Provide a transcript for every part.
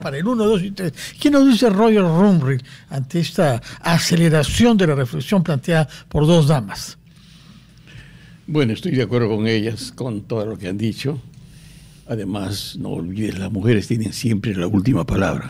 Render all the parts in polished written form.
para el 1, 2 y 3. ¿Qué nos dice Roger Rumrich ante esta aceleración de la reflexión planteada por dos damas? Bueno, estoy de acuerdo con ellas, con todo lo que han dicho. Además, no olvides, las mujeres tienen siempre la última palabra.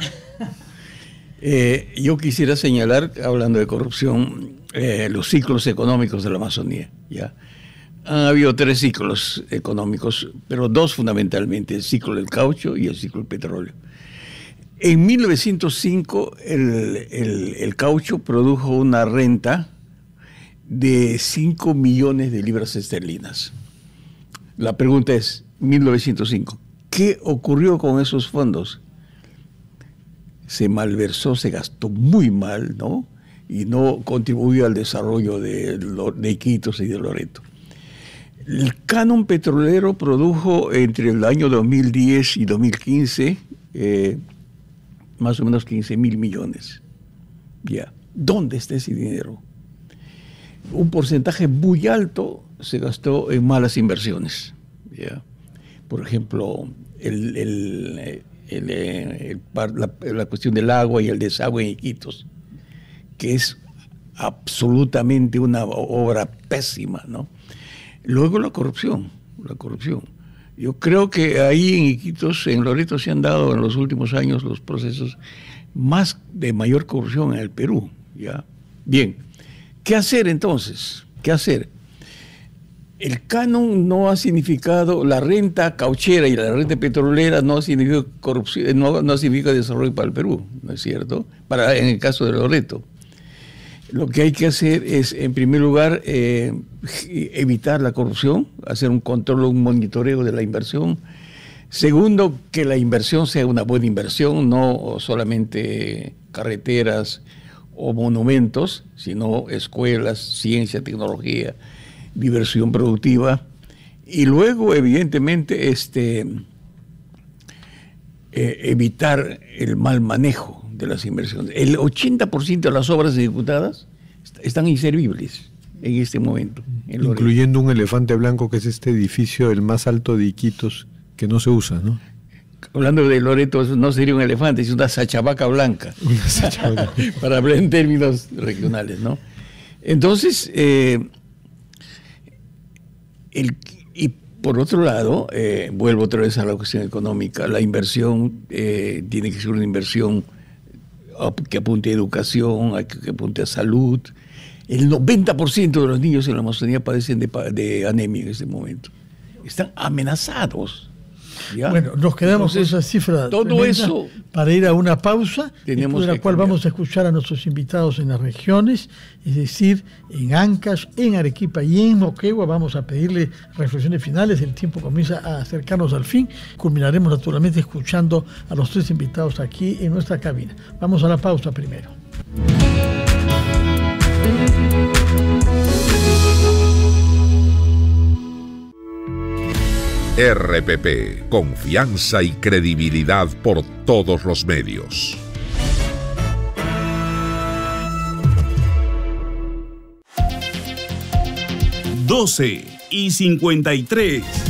Yo quisiera señalar, hablando de corrupción, los ciclos económicos de la Amazonía. ¿Ya? Han habido 3 ciclos económicos, pero 2 fundamentalmente, el ciclo del caucho y el ciclo del petróleo. En 1905 el caucho produjo una renta de 5 millones de libras esterlinas. La pregunta es, 1905, ¿qué ocurrió con esos fondos? Se malversó, se gastó muy mal, ¿no? Y no contribuyó al desarrollo de Iquitos y de Loreto. El canon petrolero produjo entre el año 2010 y 2015 más o menos 15.000 millones. Ya. ¿Dónde está ese dinero? Un porcentaje muy alto se gastó en malas inversiones. ¿Ya? Por ejemplo, la cuestión del agua y el desagüe en Iquitos, que es absolutamente una obra pésima, ¿no? Luego la corrupción. Yo creo que ahí en Iquitos, en Loreto, se han dado en los últimos años los procesos de mayor corrupción en el Perú. ¿Ya? Bien, ¿qué hacer entonces? ¿Qué hacer? El canon no ha significado, la renta cauchera y la renta petrolera no significa corrupción, no significa desarrollo para el Perú, ¿no es cierto? En el caso de Loreto. Lo que hay que hacer es, en primer lugar, evitar la corrupción, hacer un control, un monitoreo de la inversión. Segundo, que la inversión sea una buena inversión, no solamente carreteras o monumentos, sino escuelas, ciencia, tecnología, diversión productiva. Y luego, evidentemente, evitar el mal manejo de las inversiones. El 80% de las obras ejecutadas están inservibles en este momento. Incluyendo un elefante blanco, que es este edificio, el más alto de Iquitos, que no se usa, ¿no? Hablando de Loreto, no sería un elefante, es una sachabaca blanca. Una sachabaca. Para hablar en términos regionales, ¿no? Entonces, y por otro lado, vuelvo otra vez a la cuestión económica, la inversión tiene que ser una inversión que apunte a educación, que apunte a salud. El 90% de los niños en la Amazonía padecen de anemia en este momento. Están amenazados. ¿Ya? Bueno, nos quedamos con esa cifra todo eso para ir a una pausa, después de la cual cambiar. Vamos a escuchar a nuestros invitados en las regiones, es decir, en Ancash, en Arequipa y en Moquegua. Vamos a pedirle reflexiones finales, el tiempo comienza a acercarnos al fin. Culminaremos naturalmente escuchando a los 3 invitados aquí en nuestra cabina. Vamos a la pausa primero. RPP, confianza y credibilidad por todos los medios. ...12:53...